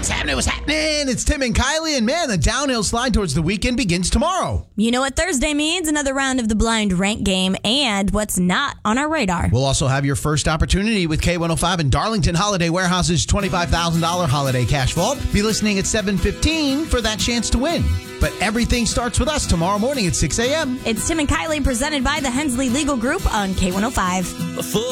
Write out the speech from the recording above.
What's happening? What's happening? It's Tim and Kylie, and man, the downhill slide towards the weekend begins tomorrow. You know what Thursday means? Another round of the blind rank game and what's not on our radar. We'll also have your first opportunity with K105 and Darlington Holiday Warehouse's $25,000 holiday cash vault. Be listening at 7:15 for that chance to win. But everything starts with us tomorrow morning at 6 a.m. It's Tim and Kylie presented by the Hensley Legal Group on K105.